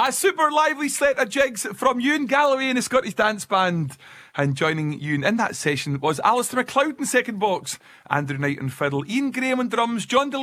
A super lively set of jigs from Ewan Galloway and the Scottish Dance Band. And joining Ewan in that session was Alistair MacLeod in second box, Andrew Knight on fiddle, Ian Graham on drums, John